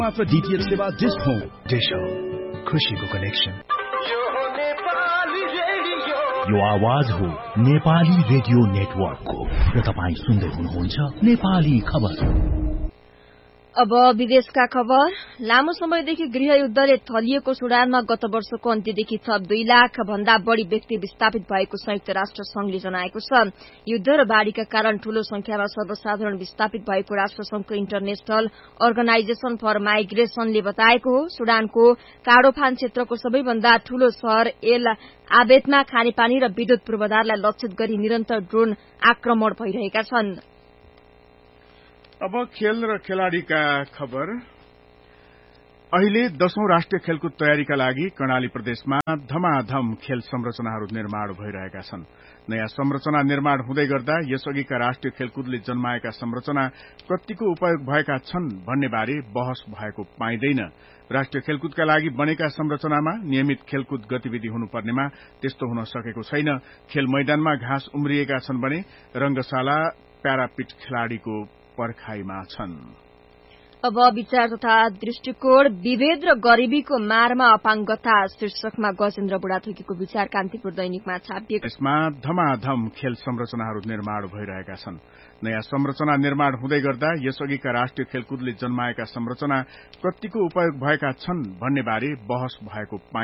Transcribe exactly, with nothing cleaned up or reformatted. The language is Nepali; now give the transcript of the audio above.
मात्र डीटीएच सेवा डिश होम। डिश होम, खुशीको कनेक्सन। यो आवाज हो नेपाली रेडियो नेटवर्कको र तपाईँ सुन्दै हुनुहुन्छ नेपाली खबर। अब विदेशका खबर। लामो समयदेखि गृहयुद्धले थलिएको सुडानमा गत वर्षको अन्त्यदेखि थप दुई लाख भन्दा बढ़ी व्यक्ति विस्थापित भएको संयुक्त राष्ट्र संघले जनाएको छ। युद्ध र बाढ़ीका कारण ठूलो संख्यामा सर्वसाधारण विस्थापित भएको राष्ट्र संघको इन्टरनेशनल अर्गनाइजेशन फर माइग्रेशनले बताएको हो। सुडानको काडोफान क्षेत्रको सबैभन्दा ठूलो शहर एल आबेदमा खानेपानी र विद्युत पूर्वाधारलाई लक्षित गरी निरन्तर ड्रोन आक्रमण भइरहेका छन्। अब खेल र खेलाड़ीका खबर। अहिले दशौं राष्ट्रिय खेलकुद तयारीका लागि कर्णाली प्रदेशमा धमाधम खेल संरचनाहरू निर्माण भइरहेका छन्। नयाँ संरचना निर्माण हुँदै गर्दा यसअघिका राष्ट्रिय खेलकुदले जन्माएका संरचना कतिको उपयोग भएका छन् भन्ने बारे बहस भएको पाइँदैन। राष्ट्रिय खेलकुदका लागि बनेका संरचनामा नियमित खेलकुद गतिविधि हुनुपर्नेमा त्यस्तो हुन सकेको छैन। खेल मैदानमा घाँस उम्रिएका छन् भने रंगशाला प्यारापिट खेलाड़ीको पर्खाइमा छन्। अब विचार तथा दृष्टिकोण। विभेद र गरीबीको मारमा अपाङ्गता शीर्षकमा गजेन्द्र बुढाथोकीको विचार कान्तिपुर दैनिकमा छापिएको। यसमा धमाधम खेल संरचनाहरू निर्माण भइरहेका छन्। नयाँ संरचना निर्माण हुँदै गर्दा यसअघिका राष्ट्रिय खेलकुदले जन्माएका संरचना कतिको उपयोग भएका छन् भन्ने बारे बहस भएको